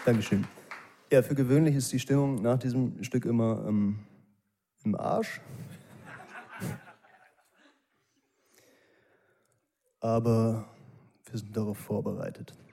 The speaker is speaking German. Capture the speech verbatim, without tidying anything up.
Dankeschön. Ja, für gewöhnlich ist die Stimmung nach diesem Stück immer ähm, im Arsch. Aber wir sind darauf vorbereitet.